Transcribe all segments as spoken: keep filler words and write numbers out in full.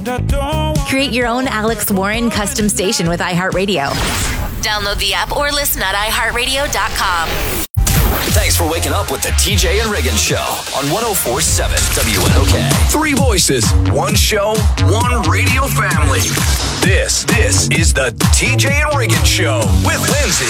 Create your own Alex Warren custom station with iHeartRadio. Download the app or listen at i heart radio dot com. Thanks for waking up with the T J and Riggin Show on one oh four point seven W N O K. Three voices, one show, one radio family. This, this is the T J and Riggin Show with Lindsay.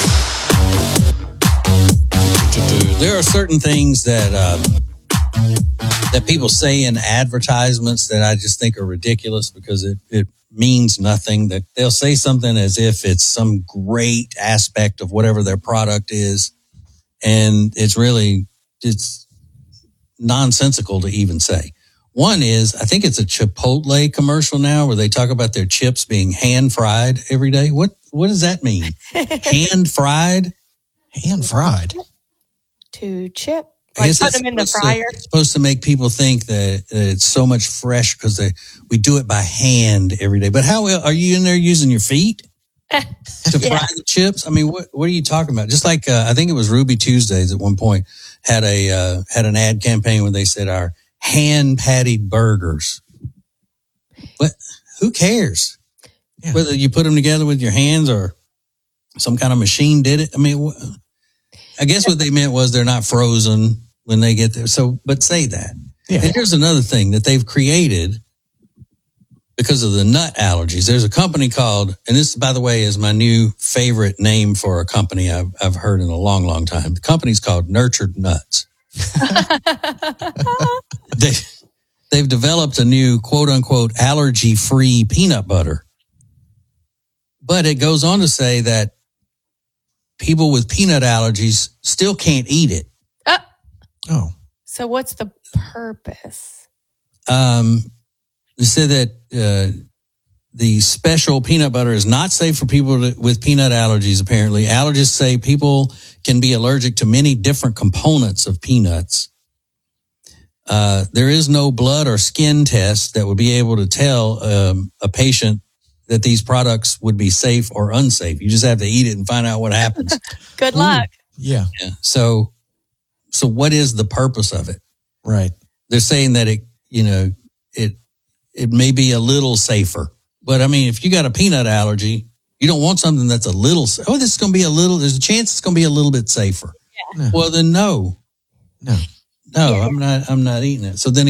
There are certain things that uh, that people say in advertisements that I just think are ridiculous because it, it means nothing. That they'll say something as if it's some great aspect of whatever their product is. And it's really, it's nonsensical to even say. One is, I think it's a Chipotle commercial now where they talk about their chips being hand fried every day. What, what does that mean? Hand fried? Hand fried? To chip. Like put them in the fryer. To, it's supposed to make people think that it's so much fresh because we do it by hand every day. But how are you in there using your feet? to fry yeah. the chips? I mean, what what are you talking about? Just like uh, I think it was Ruby Tuesdays at one point had a uh, had an ad campaign where they said our hand patted burgers. But who cares yeah. whether you put them together with your hands or some kind of machine did it? I mean, wh- I guess what they meant was they're not frozen when they get there. So, but say that. Yeah. And here's another thing that they've created. Because of the nut allergies, there's a company called, and this, by the way, is my new favorite name for a company I've, I've heard in a long, long time. The company's called Nurtured Nuts. they, they've developed a new quote unquote allergy-free peanut butter. But it goes on to say that people with peanut allergies still can't eat it. Uh, oh. So what's the purpose? Um, They said that uh, the special peanut butter is not safe for people to, with peanut allergies, apparently. Allergists say people can be allergic to many different components of peanuts. Uh, there is no blood or skin test that would be able to tell um, a patient that these products would be safe or unsafe. You just have to eat it and find out what happens. Good luck. Ooh, yeah. yeah. So, so what is the purpose of it? Right. They're saying that it, you know, it, it may be a little safer. But I mean, if you got a peanut allergy, you don't want something that's a little, oh, this is going to be a little, there's a chance it's going to be a little bit safer. Yeah. Well, then no. No. No, yeah. I'm not, I'm not eating it. So then